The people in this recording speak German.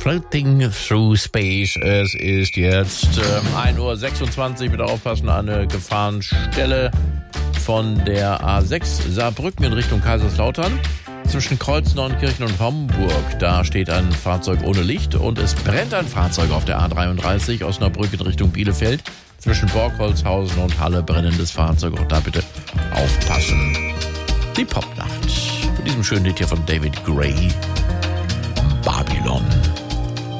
Floating Through Space. Es ist jetzt 1:26 Uhr. Bitte aufpassen, eine Gefahrenstelle von der A6 Saarbrücken in Richtung Kaiserslautern. Zwischen Kreuzneunkirchen und Homburg, da steht ein Fahrzeug ohne Licht und es brennt ein Fahrzeug auf der A33 Osnabrück in Richtung Bielefeld. Zwischen Borgholzhausen und Halle brennendes Fahrzeug. Auch da bitte aufpassen. Die Popnacht. Mit diesem schönen Lied hier von David Gray. Babylon.